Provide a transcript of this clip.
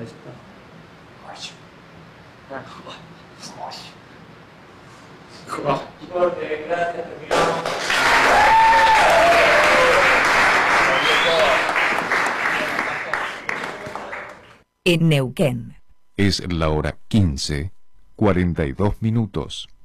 esto. Gracias, terminamos. En Neuquén. Es la hora 15:42.